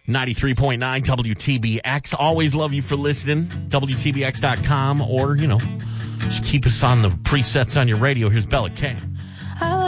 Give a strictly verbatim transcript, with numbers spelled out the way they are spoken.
ninety-three point nine W T B X. Always love you for listening. W T B X dot com, or, you know, just keep us on the presets on your radio. Here's Bella K.